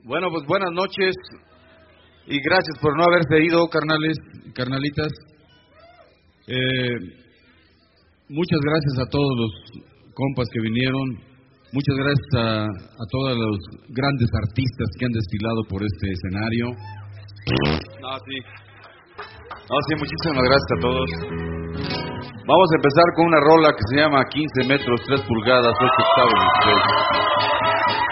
Bueno, pues buenas noches y gracias por no haberse ido, carnales y carnalitas. Muchas gracias a todos los compas que vinieron. Muchas gracias a todos los grandes artistas que han desfilado por este escenario. Sí, muchísimas gracias a todos. Vamos a empezar con una rola que se llama 15 metros, 3 pulgadas, 8 octavos.